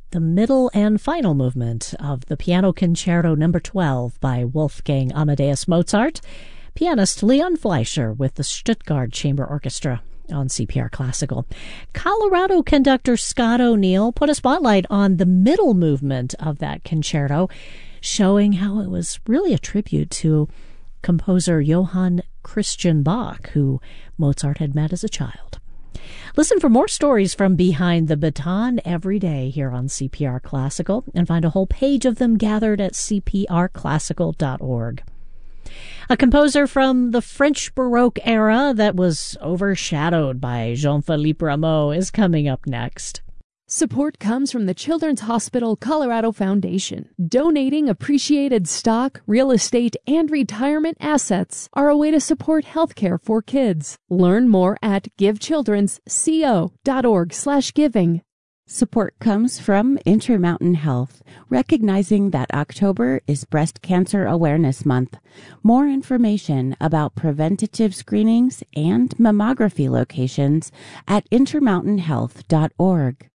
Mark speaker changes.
Speaker 1: the middle and final movement of the Piano Concerto No. 12 by Wolfgang Amadeus Mozart, pianist Leon Fleischer with the Stuttgart Chamber Orchestra on CPR Classical. Colorado conductor Scott O'Neill put a spotlight on the middle movement of that concerto, showing how it was really a tribute to composer Johann Christian Bach, who Mozart had met as a child. Listen for more stories from Behind the Baton every day here on CPR Classical, and find a whole page of them gathered at cprclassical.org. A composer from the French Baroque era that was overshadowed by Jean-Philippe Rameau is coming up next.
Speaker 2: Support comes from the Children's Hospital Colorado Foundation. Donating appreciated stock, real estate, and retirement assets are a way to support healthcare for kids. Learn more at givechildrensco.org/giving.
Speaker 3: Support comes from Intermountain Health, recognizing that October is Breast Cancer Awareness Month. More information about preventative screenings and mammography locations at intermountainhealth.org.